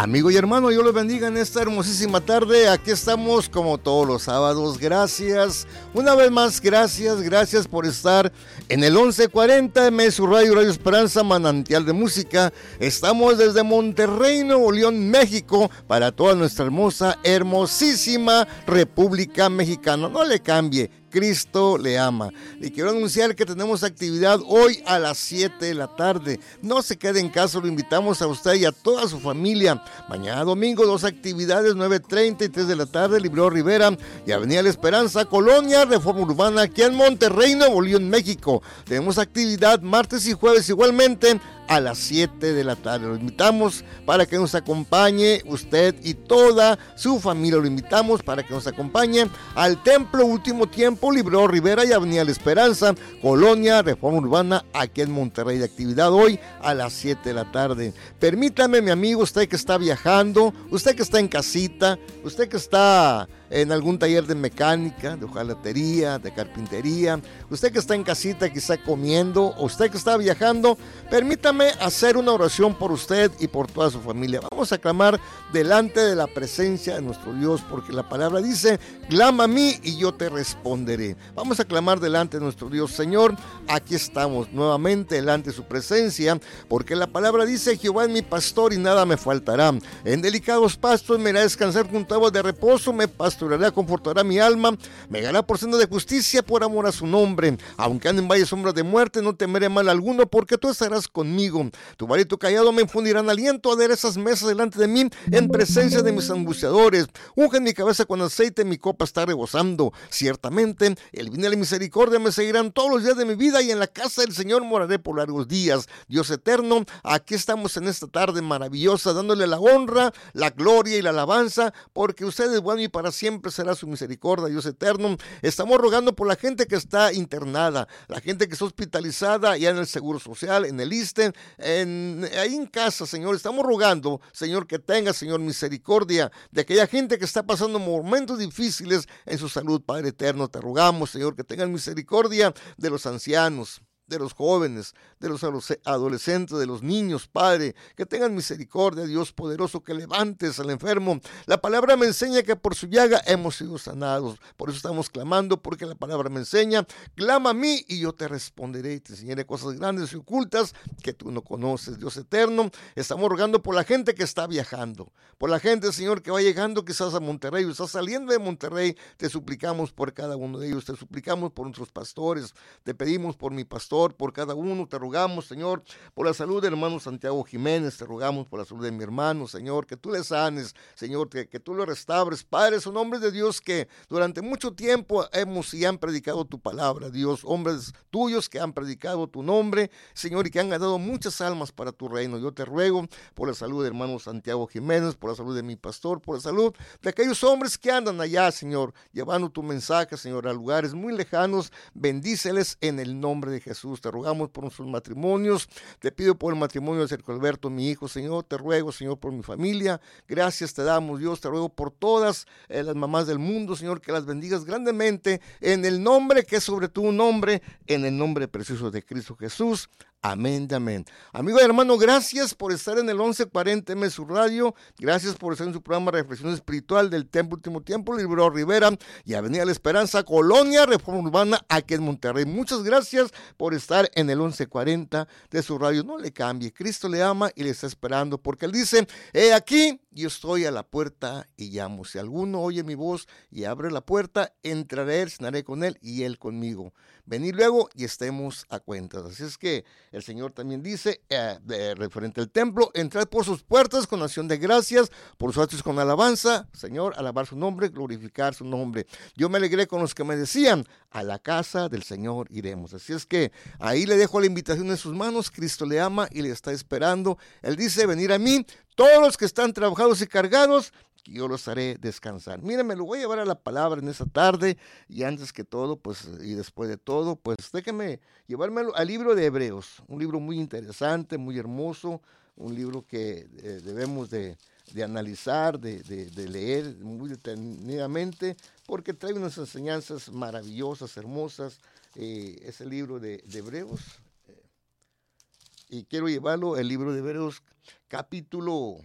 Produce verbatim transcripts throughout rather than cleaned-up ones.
Amigo y hermano, Dios los bendiga en esta hermosísima tarde. Aquí estamos como todos los sábados. Gracias, una vez más, gracias, gracias por estar en el once cuarenta M S Radio, Radio Esperanza, manantial de música. Estamos desde Monterrey, Nuevo León, México, para toda nuestra hermosa, hermosísima República Mexicana. No le cambie, Cristo le ama. Y quiero anunciar que tenemos actividad hoy a las siete de la tarde. No se quede en casa, lo invitamos a usted y a toda su familia. Mañana domingo, dos actividades, nueve treinta y tres de la tarde, Librero Rivera y Avenida La Esperanza, Colonia Reforma Urbana, aquí en Monterrey, Nuevo León, México. Tenemos actividad martes y jueves igualmente a las siete de la tarde. Lo invitamos para que nos acompañe usted y toda su familia. Lo invitamos para que nos acompañe al Templo Último Tiempo, Librero Rivera y Avenida La Esperanza, Colonia Reforma Urbana, aquí en Monterrey. De actividad hoy a las siete de la tarde. Permítame, mi amigo, usted que está viajando, usted que está en casita, usted que está en algún taller de mecánica, de hojalatería, de carpintería, usted que está en casita quizá comiendo, o usted que está viajando, permítame hacer una oración por usted y por toda su familia. Vamos a clamar delante de la presencia de nuestro Dios, porque la palabra dice, clama a mí y yo te responderé. Vamos a clamar delante de nuestro Dios. Señor, aquí estamos nuevamente delante de su presencia, porque la palabra dice, Jehová es mi pastor y nada me faltará. En delicados pastos me hará descansar junto a aguas de reposo, me pastoreará, confortará mi alma, me guiará por senda de justicia por amor a su nombre. Aunque ande en valle sombra de muerte, no temeré mal alguno, porque tú estarás conmigo. Tu vara y tu callado me infundirán aliento. Aderezas mesas delante de mí en presencia de mis angustiadores. Unge mi cabeza con aceite, mi copa está rebosando. Ciertamente el bien y la misericordia me seguirán todos los días de mi vida, y en la casa del Señor moraré por largos días. Dios eterno, aquí estamos en esta tarde maravillosa, dándole la honra, la gloria y la alabanza, porque usted es bueno y para siempre será su misericordia. Dios eterno, estamos rogando por la gente que está internada, la gente que está hospitalizada ya en el Seguro Social, en el ISSSTE, en, ahí en casa, Señor. Estamos rogando, Señor, que tenga, Señor, misericordia de aquella gente que está pasando momentos difíciles en su salud. Padre eterno, te rogamos, Señor, que tengan misericordia de los ancianos, de los jóvenes, de los adolescentes, de los niños, Padre, que tengan misericordia, Dios poderoso, que levantes al enfermo. La palabra me enseña que por su llaga hemos sido sanados. Por eso estamos clamando, porque la palabra me enseña, clama a mí y yo te responderé y te enseñaré cosas grandes y ocultas que tú no conoces. Dios eterno, estamos rogando por la gente que está viajando, por la gente, Señor, que va llegando quizás a Monterrey o está saliendo de Monterrey. Te suplicamos por cada uno de ellos, te suplicamos por nuestros pastores, te pedimos por mi pastor, por cada uno, te rogamos, Señor, por la salud del hermano Santiago Jiménez, te rogamos por la salud de mi hermano, Señor, que tú le sanes, Señor, que, que tú lo restaures, Padre. Son hombres de Dios que durante mucho tiempo hemos y han predicado tu palabra, Dios, hombres tuyos que han predicado tu nombre, Señor, y que han ganado muchas almas para tu reino. Yo te ruego por la salud del hermano Santiago Jiménez, por la salud de mi pastor, por la salud de aquellos hombres que andan allá, Señor, llevando tu mensaje, Señor, a lugares muy lejanos. Bendíceles en el nombre de Jesús. Te rogamos por nuestros matrimonios, te pido por el matrimonio de Sergio Alberto, mi hijo, Señor. Te ruego, Señor, por mi familia. Gracias te damos, Dios. Te ruego por todas eh, las mamás del mundo, Señor, que las bendigas grandemente en el nombre que es sobre tu nombre, en el nombre precioso de Cristo Jesús. Amén, amén. Amigo y hermano, gracias por estar en el once cuarenta M S Radio. Gracias por estar en su programa Reflexión Espiritual del Templo Último Tiempo, Librero Rivera y Avenida La Esperanza, Colonia Reforma Urbana, aquí en Monterrey. Muchas gracias por estar en el once cuarenta de su radio. No le cambie, Cristo le ama y le está esperando, porque Él dice, he aquí, yo estoy a la puerta y llamo. Si alguno oye mi voz y abre la puerta, entraré, cenaré con él y él conmigo. Venid luego y estemos a cuentas. Así es que el Señor también dice, eh, de, referente al templo, entrad por sus puertas con acción de gracias, por sus atrios con alabanza. Señor, alabar su nombre, glorificar su nombre. Yo me alegré con los que me decían, a la casa del Señor iremos. Así es que ahí le dejo la invitación en sus manos. Cristo le ama y le está esperando. Él dice, venir a mí, todos los que están trabajados y cargados, que yo los haré descansar. Miren, me lo voy a llevar a la palabra en esta tarde, y antes que todo, pues, y después de todo, pues, déjenme llevármelo al libro de Hebreos, un libro muy interesante, muy hermoso, un libro que eh, debemos de, de analizar, de, de, de leer muy detenidamente, porque trae unas enseñanzas maravillosas, hermosas. Eh, es el libro de, de Hebreos, eh, y quiero llevarlo, el libro de Hebreos, capítulo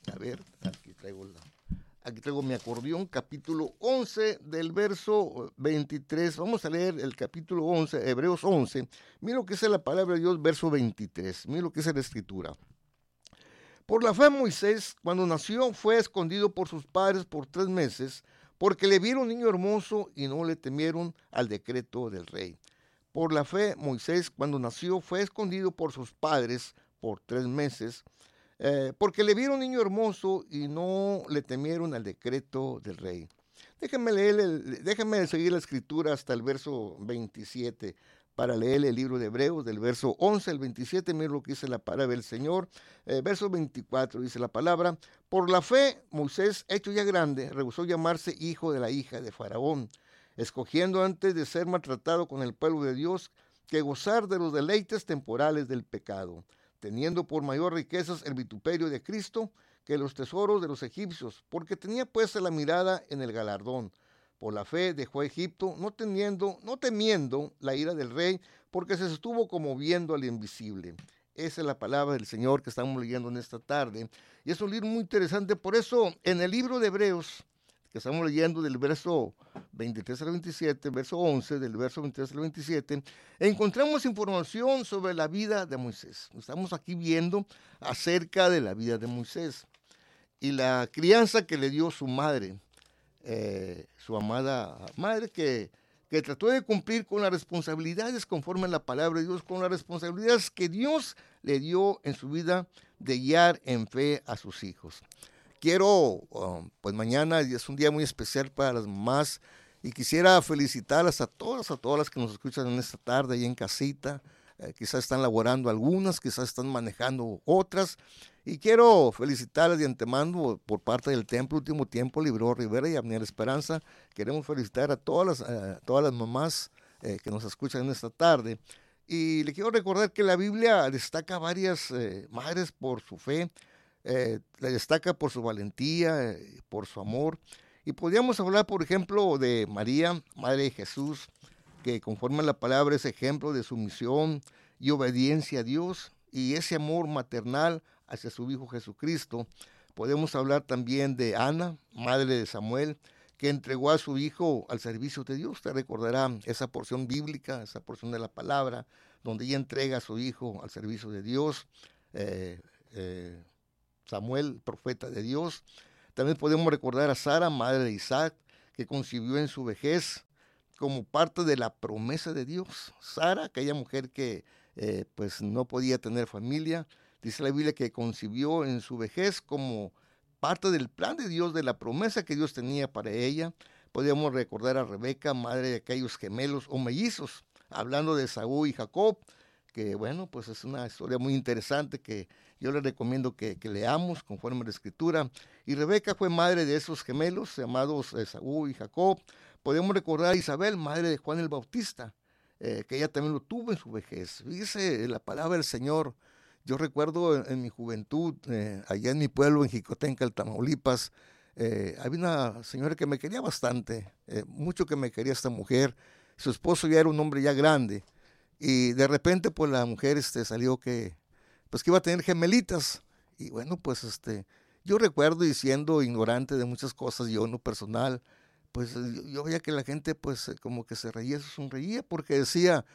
A ver, aquí traigo la... Aquí traigo mi acordeón, capítulo once del verso veintitrés. Vamos a leer el capítulo once, Hebreos once. Mira lo que dice la palabra de Dios, verso veintitrés. Mira lo que dice la escritura. Por la fe Moisés, cuando nació, fue escondido por sus padres por tres meses, porque le vieron niño hermoso y no le temieron al decreto del rey. Por la fe Moisés, cuando nació, fue escondido por sus padres por tres meses, Eh, porque le vieron niño hermoso y no le temieron al decreto del rey. Déjenme leer, el, déjenme seguir la escritura hasta el verso veintisiete para leer el libro de Hebreos, del verso once al veintisiete. Mira lo que dice la palabra del Señor. Eh, verso veinticuatro dice la palabra: por la fe Moisés, hecho ya grande, rehusó llamarse hijo de la hija de Faraón, escogiendo antes de ser maltratado con el pueblo de Dios que gozar de los deleites temporales del pecado, teniendo por mayor riquezas el vituperio de Cristo que los tesoros de los egipcios, porque tenía puesta la mirada en el galardón. Por la fe dejó Egipto, no teniendo, no temiendo la ira del rey, porque se estuvo como viendo al invisible. Esa es la palabra del Señor que estamos leyendo en esta tarde, y es un libro muy interesante. Por eso, en el libro de Hebreos, que estamos leyendo del verso veintitrés al veintisiete, verso once, del verso veintitrés al veintisiete, encontramos información sobre la vida de Moisés. Estamos aquí viendo acerca de la vida de Moisés y la crianza que le dio su madre, eh, su amada madre, que, que trató de cumplir con las responsabilidades conforme a la palabra de Dios, con las responsabilidades que Dios le dio en su vida de guiar en fe a sus hijos. Quiero, um, pues mañana es un día muy especial para las mamás y quisiera felicitarlas a todas, a todas las que nos escuchan en esta tarde ahí en casita. Eh, quizás están laborando algunas, quizás están manejando otras. Y quiero felicitarlas de antemano por parte del Templo Último Tiempo, Libró Rivera y Abner Esperanza. Queremos felicitar a todas las, a todas las mamás eh, que nos escuchan en esta tarde. Y le quiero recordar que la Biblia destaca a varias eh, madres por su fe. Eh, la destaca por su valentía, eh, por su amor. Y podríamos hablar, por ejemplo, de María, Madre de Jesús, que conforme a la palabra es ejemplo de sumisión y obediencia a Dios y ese amor maternal hacia su Hijo Jesucristo. Podemos hablar también de Ana, madre de Samuel, que entregó a su hijo al servicio de Dios. Usted recordará esa porción bíblica, esa porción de la palabra, donde ella entrega a su hijo al servicio de Dios. Eh, eh, Samuel, profeta de Dios. También podemos recordar a Sara, madre de Isaac, que concibió en su vejez como parte de la promesa de Dios. Sara, aquella mujer que eh, pues no podía tener familia, dice la Biblia que concibió en su vejez como parte del plan de Dios, de la promesa que Dios tenía para ella. Podemos recordar a Rebeca, madre de aquellos gemelos o mellizos, hablando de Esaú y Jacob, que bueno, pues es una historia muy interesante que yo les recomiendo que, que leamos conforme a la Escritura. Y Rebeca fue madre de esos gemelos llamados Esaú y Jacob. Podemos recordar a Isabel, madre de Juan el Bautista, eh, que ella también lo tuvo en su vejez. Dice la palabra del Señor. Yo recuerdo en, en mi juventud, eh, allá en mi pueblo, en Jicotenca, Tamaulipas, eh, había una señora que me quería bastante, eh, mucho que me quería esta mujer. Su esposo ya era un hombre ya grande. Y de repente, pues la mujer este, salió que, pues que iba a tener gemelitas. Y bueno, pues este, yo recuerdo, y siendo ignorante de muchas cosas, yo en lo personal, pues yo, yo veía que la gente pues como que se reía, se sonreía, porque decía,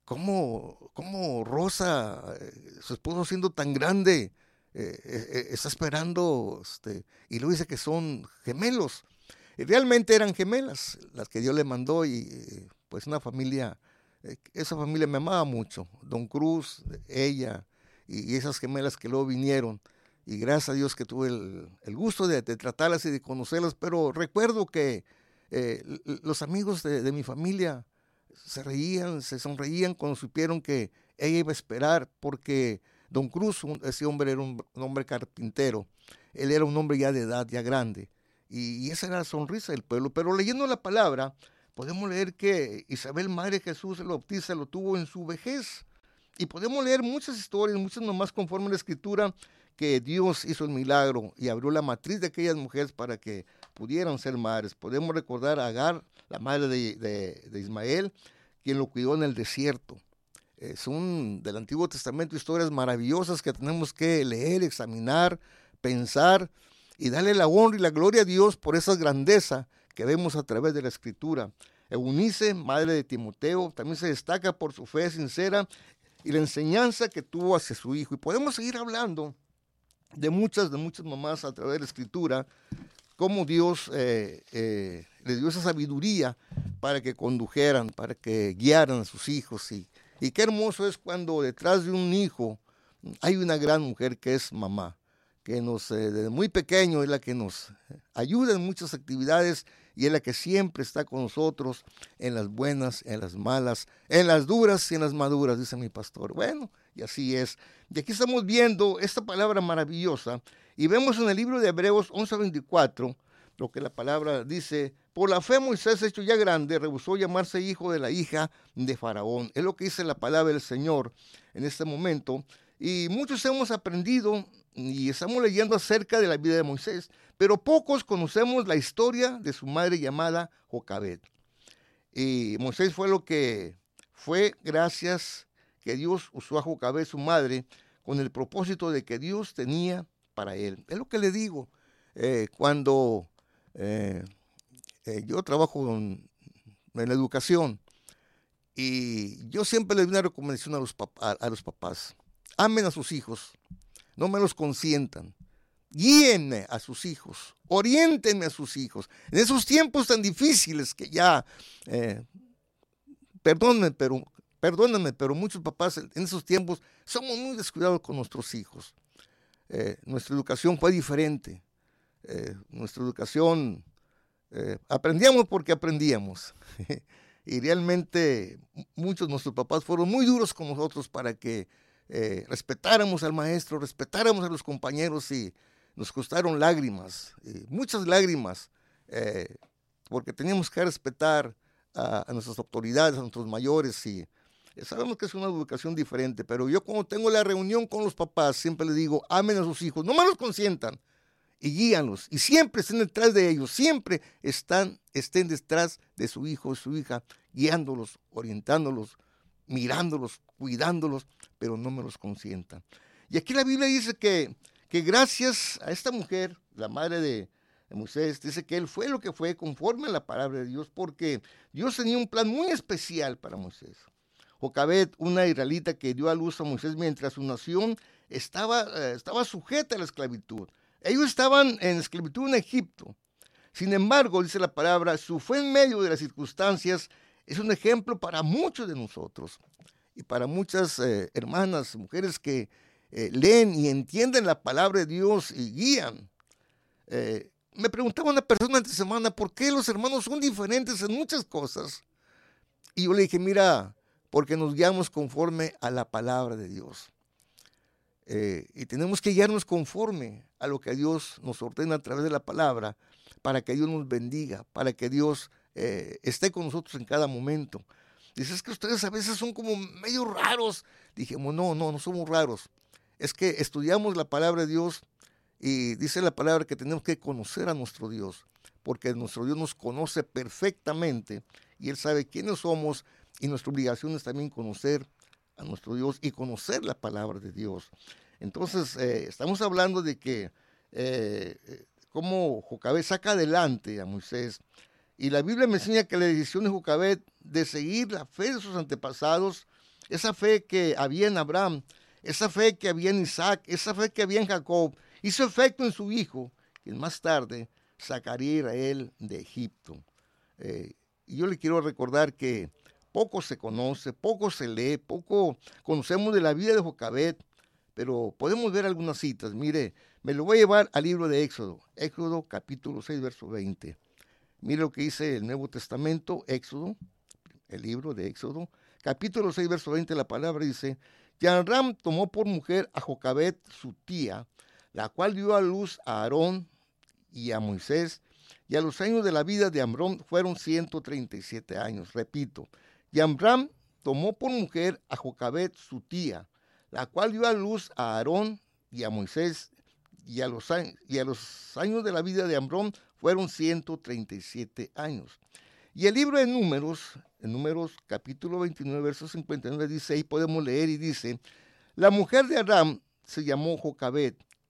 ¿cómo, cómo Rosa, eh, su esposo siendo tan grande, eh, eh, está esperando? Este, y luego dice que son gemelos. Y realmente eran gemelas las que Dios le mandó, y pues una familia... Esa familia me amaba mucho, Don Cruz, ella y esas gemelas que luego vinieron, y gracias a Dios que tuve el, el gusto de, de tratarlas y de conocerlas. Pero recuerdo que eh, los amigos de, de mi familia se reían, se sonreían cuando supieron que ella iba a esperar, porque Don Cruz, ese hombre era un, un hombre carpintero, él era un hombre ya de edad, ya grande, y, y esa era la sonrisa del pueblo. Pero leyendo la palabra, podemos leer que Isabel, madre de Jesús el Bautista, lo tuvo en su vejez. Y podemos leer muchas historias, muchas nomás conforme a la Escritura, que Dios hizo el milagro y abrió la matriz de aquellas mujeres para que pudieran ser madres. Podemos recordar a Agar, la madre de, de, de Ismael, quien lo cuidó en el desierto. Eh, son del Antiguo Testamento historias maravillosas que tenemos que leer, examinar, pensar y darle la honra y la gloria a Dios por esa grandeza que vemos a través de la Escritura. Eunice, madre de Timoteo, también se destaca por su fe sincera y la enseñanza que tuvo hacia su hijo. Y podemos seguir hablando de muchas, de muchas mamás a través de la Escritura, cómo Dios eh, eh, les dio esa sabiduría para que condujeran, para que guiaran a sus hijos. Y, y qué hermoso es cuando detrás de un hijo hay una gran mujer que es mamá, que nos, eh, desde muy pequeño es la que nos ayuda en muchas actividades y es la que siempre está con nosotros en las buenas, en las malas, en las duras y en las maduras, dice mi pastor. Bueno, y así es. Y aquí estamos viendo esta palabra maravillosa y vemos en el libro de Hebreos once veinticuatro lo que la palabra dice: por la fe Moisés, hecho ya grande, rehusó llamarse hijo de la hija de Faraón. Es lo que dice la palabra del Señor en este momento. Y muchos hemos aprendido y estamos leyendo acerca de la vida de Moisés, pero pocos conocemos la historia de su madre llamada Jocabed. Y Moisés fue lo que fue gracias que Dios usó a Jocabed, su madre, con el propósito de que Dios tenía para él. Es lo que le digo, eh, cuando eh, eh, yo trabajo en, en la educación y yo siempre le doy una recomendación a los, papá, a los papás: amen a sus hijos, no me los consientan, guíenme a sus hijos, oriéntenme a sus hijos. En esos tiempos tan difíciles que ya, eh, perdónenme, pero, perdónenme, pero muchos papás en esos tiempos somos muy descuidados con nuestros hijos. Eh, nuestra educación fue diferente. Eh, nuestra educación, eh, aprendíamos porque aprendíamos. Y realmente muchos de nuestros papás fueron muy duros con nosotros para que Eh, respetáramos al maestro, respetáramos a los compañeros, y nos costaron lágrimas, y muchas lágrimas, eh, porque teníamos que respetar a, a nuestras autoridades, a nuestros mayores, y eh, sabemos que es una educación diferente, pero yo cuando tengo la reunión con los papás siempre les digo: amen a sus hijos, no me los consientan, y guíanlos, y siempre estén detrás de ellos, siempre están, estén detrás de su hijo o su hija, guiándolos, orientándolos, mirándolos, cuidándolos, pero no me los consientan. Y aquí la Biblia dice que, que gracias a esta mujer, la madre de, de Moisés, dice que él fue lo que fue conforme a la palabra de Dios, porque Dios tenía un plan muy especial para Moisés. Jocabed, una israelita que dio a luz a Moisés mientras su nación estaba, eh, estaba sujeta a la esclavitud. Ellos estaban en esclavitud en Egipto. Sin embargo, dice la palabra, su fe en medio de las circunstancias es un ejemplo para muchos de nosotros y para muchas eh, hermanas, mujeres que eh, leen y entienden la palabra de Dios y guían. Eh, me preguntaba una persona esta semana: ¿por qué los hermanos son diferentes en muchas cosas? Y yo le dije: mira, porque nos guiamos conforme a la palabra de Dios. Eh, y tenemos que guiarnos conforme a lo que Dios nos ordena a través de la palabra, para que Dios nos bendiga, para que Dios eh, esté con nosotros en cada momento. Dices: es que ustedes a veces son como medio raros. Dijimos: no, no, no somos raros. Es que estudiamos la palabra de Dios y dice la palabra que tenemos que conocer a nuestro Dios, porque nuestro Dios nos conoce perfectamente y Él sabe quiénes somos, y nuestra obligación es también conocer a nuestro Dios y conocer la palabra de Dios. Entonces, eh, estamos hablando de que eh, cómo Jocabed saca adelante a Moisés. Y la Biblia me enseña que la decisión de Jocabed de seguir la fe de sus antepasados, esa fe que había en Abraham, esa fe que había en Isaac, esa fe que había en Jacob, hizo efecto en su hijo, quien más tarde sacaría a Israel de Egipto. Eh, y yo le quiero recordar que poco se conoce, poco se lee, poco conocemos de la vida de Jocabed, pero podemos ver algunas citas. Mire, me lo voy a llevar al libro de Éxodo, Éxodo capítulo seis, verso veinte. Mire lo que dice el Nuevo Testamento, Éxodo, el libro de Éxodo, capítulo seis, verso veinte, la palabra dice: y Amram tomó por mujer a Jocabed, su tía, la cual dio a luz a Aarón y a Moisés, y a los años de la vida de Amram fueron ciento treinta y siete años. Repito, y Amram tomó por mujer a Jocabed, su tía, la cual dio a luz a Aarón y a Moisés, y a los, y a los años de la vida de Amram fueron ciento treinta y siete años. Y el libro de Números, en Números capítulo veintinueve, verso cincuenta y nueve, dice, ahí podemos leer y dice: la mujer de Aram se llamó Jocabed,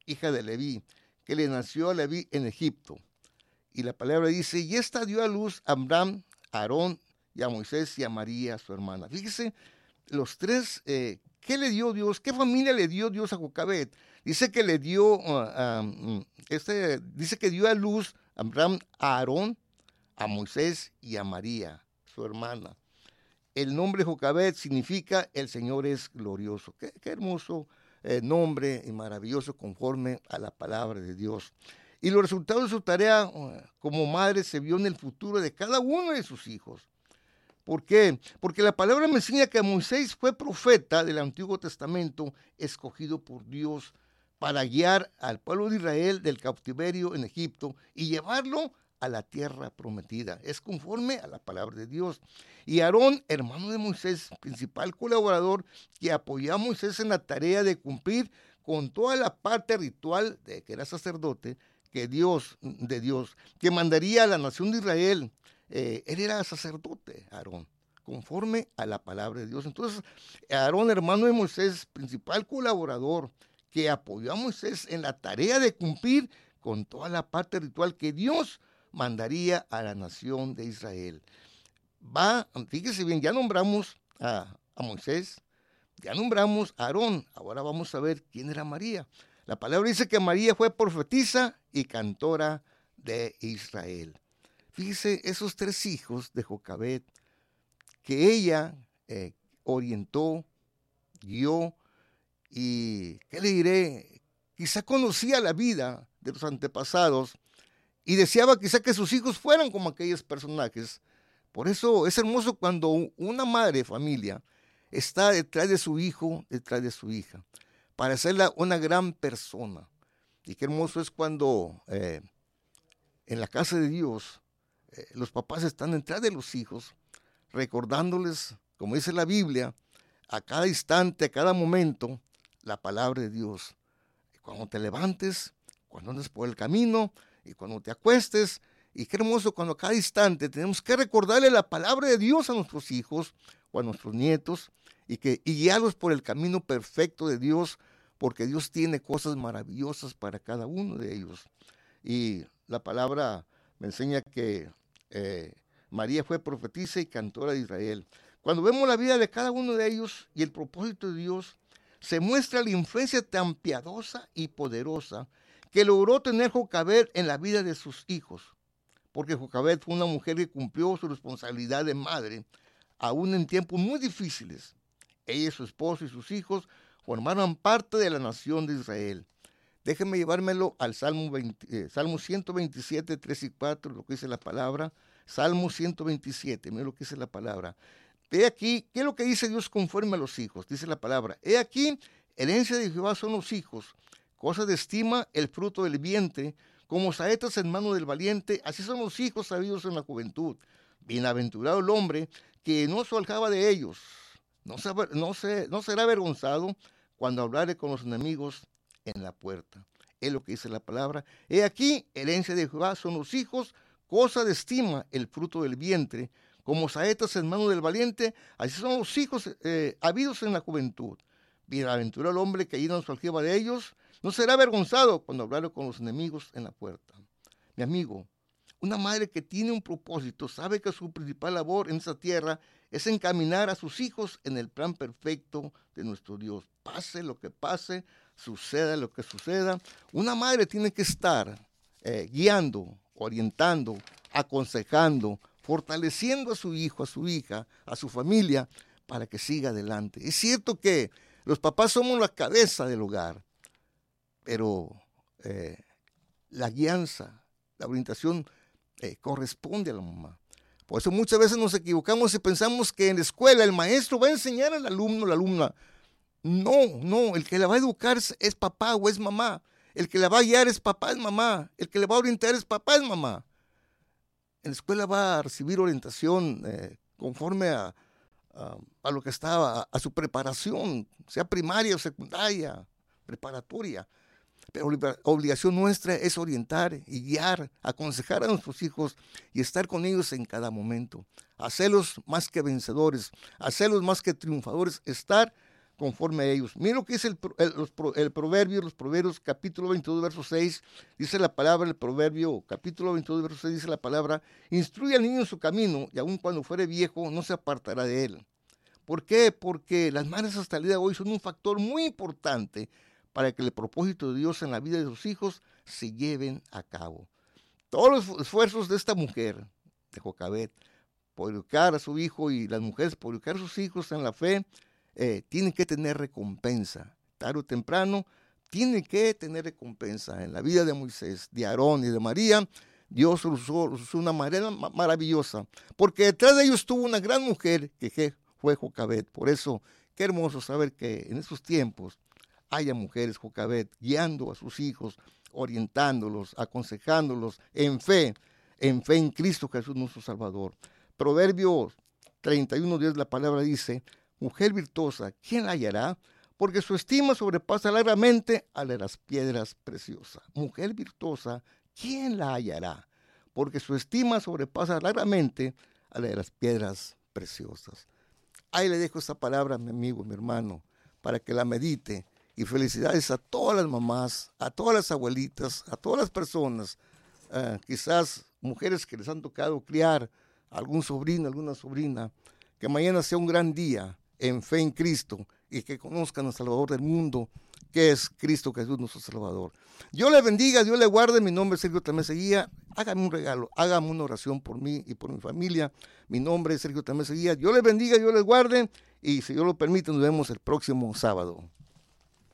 hija de Leví, que le nació a Leví en Egipto. Y la palabra dice, y esta dio a luz a Abraham, a Aarón, y a Moisés y a María, su hermana. Fíjese, los tres, eh, ¿qué le dio Dios? ¿Qué familia le dio Dios a Jocabed? Dice que le dio, uh, um, este, dice que dio a luz a Abraham, a Aarón, a Moisés y a María, su hermana. El nombre Jocabed significa el Señor es glorioso. Qué, qué hermoso eh, nombre y maravilloso conforme a la palabra de Dios. Y los resultados de su tarea uh, como madre se vio en el futuro de cada uno de sus hijos. ¿Por qué? Porque la palabra me enseña que Moisés fue profeta del Antiguo Testamento, escogido por Dios para guiar al pueblo de Israel del cautiverio en Egipto y llevarlo a la tierra prometida. Es conforme a la palabra de Dios. Y Aarón, hermano de Moisés, principal colaborador que apoyó a Moisés en la tarea de cumplir con toda la parte ritual de que era sacerdote, que Dios, de Dios, que mandaría a la nación de Israel. Eh, él era sacerdote, Aarón, conforme a la palabra de Dios. Entonces, Aarón, hermano de Moisés, principal colaborador, que apoyó a Moisés en la tarea de cumplir con toda la parte ritual que Dios mandaría a la nación de Israel. Va, fíjese bien, ya nombramos a, a Moisés, ya nombramos a Aarón, ahora vamos a ver quién era María. La palabra dice que María fue profetisa y cantora de Israel. Fíjese, esos tres hijos de Jocabed que ella eh, orientó, guió y, ¿qué le diré? Quizá conocía la vida de los antepasados y deseaba quizá que sus hijos fueran como aquellos personajes. Por eso es hermoso cuando una madre, familia, está detrás de su hijo, detrás de su hija, para hacerla una gran persona. Y qué hermoso es cuando eh, en la casa de Dios eh, los papás están detrás de los hijos, recordándoles, como dice la Biblia, a cada instante, a cada momento, la palabra de Dios. Cuando te levantes, cuando andes por el camino y cuando te acuestes. Y qué hermoso cuando a cada instante tenemos que recordarle la palabra de Dios a nuestros hijos o a nuestros nietos y, que, y guiarlos por el camino perfecto de Dios, porque Dios tiene cosas maravillosas para cada uno de ellos. Y la palabra me enseña que eh, María fue profetisa y cantora de Israel. Cuando vemos la vida de cada uno de ellos y el propósito de Dios, se muestra la influencia tan piadosa y poderosa que logró tener Jocabed en la vida de sus hijos. Porque Jocabed fue una mujer que cumplió su responsabilidad de madre, aún en tiempos muy difíciles. Ella, su esposo y sus hijos formaron parte de la nación de Israel. Déjenme llevármelo al Salmo, veinte, eh, Salmo ciento veintisiete, tres y cuatro, lo que dice la palabra. Salmo ciento veintisiete, mira lo que dice la palabra. He aquí, ¿qué es lo que dice Dios conforme a los hijos? Dice la palabra, he aquí, herencia de Jehová son los hijos, cosa de estima el fruto del vientre, como saetas en mano del valiente, así son los hijos sabidos en la juventud. Bienaventurado el hombre que no se aljaba de ellos, no, se, no, se, no será avergonzado cuando hablare con los enemigos en la puerta. Es lo que dice la palabra. He aquí, herencia de Jehová son los hijos, cosa de estima el fruto del vientre, como saetas en mano del valiente, así son los hijos eh, habidos en la juventud. Bienaventurado el hombre que allí no se aljaba de ellos, no será avergonzado cuando hablare con los enemigos en la puerta. Mi amigo, una madre que tiene un propósito sabe que su principal labor en esta tierra es encaminar a sus hijos en el plan perfecto de nuestro Dios. Pase lo que pase, suceda lo que suceda, una madre tiene que estar eh, guiando, orientando, aconsejando, fortaleciendo a su hijo, a su hija, a su familia, para que siga adelante. Es cierto que los papás somos la cabeza del hogar, pero eh, la guianza, la orientación eh, corresponde a la mamá. Por eso muchas veces nos equivocamos y pensamos que en la escuela el maestro va a enseñar al alumno, la alumna. No, no, el que la va a educar es, es papá o es mamá. El que la va a guiar es papá, es mamá. El que le va a orientar es papá, es mamá. En la escuela va a recibir orientación eh, conforme a, a, a lo que estaba, a, a su preparación, sea primaria o secundaria, preparatoria. Pero la obligación nuestra es orientar y guiar, aconsejar a nuestros hijos y estar con ellos en cada momento. Hacerlos más que vencedores, hacerlos más que triunfadores, estar conforme a ellos. Mira lo que dice el, el, los, el proverbio, los proverbios capítulo veintidós, verso seis, dice la palabra, el proverbio capítulo veintidós, verso seis, dice la palabra, instruye al niño en su camino, y aun cuando fuere viejo, no se apartará de él. ¿Por qué? Porque las madres hasta el día de hoy son un factor muy importante para que el propósito de Dios en la vida de sus hijos se lleven a cabo. Todos los esfuerzos de esta mujer, de Jocabed, por educar a su hijo, y las mujeres por educar a sus hijos en la fe, eh, tienen que tener recompensa. Tarde o temprano, tienen que tener recompensa. En la vida de Moisés, de Aarón y de María, Dios los usó, los usó de una manera maravillosa, porque detrás de ellos estuvo una gran mujer que fue Jocabed. Por eso, qué hermoso saber que en esos tiempos haya mujeres Jocabed guiando a sus hijos, orientándolos, aconsejándolos en fe, en fe en Cristo Jesús nuestro Salvador. Proverbios treinta y uno, diez, la palabra dice, mujer virtuosa, ¿quién la hallará? Porque su estima sobrepasa largamente a la de las piedras preciosas. Mujer virtuosa, ¿quién la hallará? Porque su estima sobrepasa largamente a la de las piedras preciosas. Ahí le dejo esta palabra a mi amigo, mi hermano, para que la medite. Y felicidades a todas las mamás, a todas las abuelitas, a todas las personas, uh, quizás mujeres que les han tocado criar a algún sobrino, alguna sobrina, que mañana sea un gran día en fe en Cristo y que conozcan al Salvador del mundo, que es Cristo Jesús nuestro Salvador. Dios le bendiga, Dios le guarde. Mi nombre es Sergio Tamés Seguía. Hágame un regalo, hágame una oración por mí y por mi familia. Mi nombre es Sergio Tamés Seguía. Dios les bendiga, Dios les guarde, y si Dios lo permite, nos vemos el próximo sábado.